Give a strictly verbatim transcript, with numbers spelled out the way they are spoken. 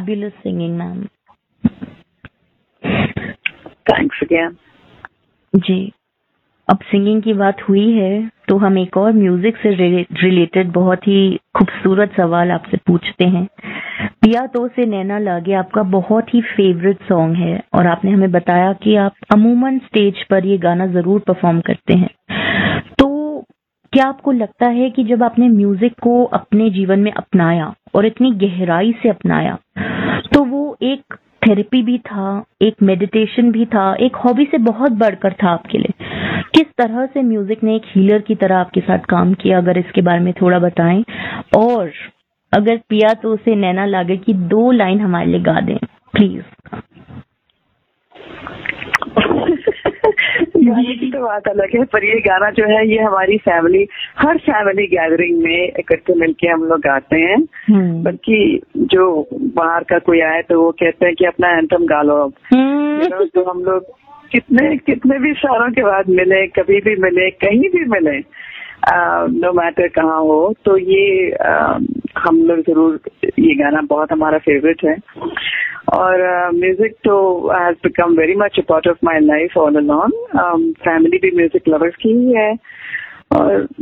fabulous singing, ma'am. Thanks again. जी, अब singing की बात हुई है तो हम एक और म्यूजिक से रिलेटेड बहुत ही खूबसूरत सवाल आपसे पूछते हैं। पिया तो से नैना लागे आपका बहुत ही फेवरेट सॉन्ग है और आपने हमें बताया कि आप अमूमन स्टेज पर ये गाना जरूर परफॉर्म करते हैं। तो क्या आपको लगता है कि जब आपने म्यूजिक को अपने जीवन में अपनाया और इतनी गहराई से अपनाया तो वो एक थेरेपी भी था, एक मेडिटेशन भी था, एक हॉबी से बहुत बढ़कर था आपके लिए? किस तरह से म्यूजिक ने एक हीलर की तरह आपके साथ काम किया, अगर इसके बारे में थोड़ा बताएं। और अगर पिया तो से नैना लागे की दो लाइन हमारे लिए गा दें प्लीज। गाने की तो बात अलग है, पर ये गाना जो है ये हमारी फैमिली, हर फैमिली गैदरिंग में इकट्ठे मिलके हम लोग गाते हैं। बल्कि जो बाहर का कोई आए तो वो कहते हैं कि अपना एंथम गा लो अब। तो हम लोग कितने कितने भी सालों के बाद मिले, कभी भी मिले, कहीं भी मिले, नो मैटर कहाँ हो, तो ये uh, हम लोग जरूर, ये गाना बहुत हमारा फेवरेट है। और म्यूजिक uh, तो has become very much a part of my life all along. Family भी म्यूजिक लवर्स की ही है और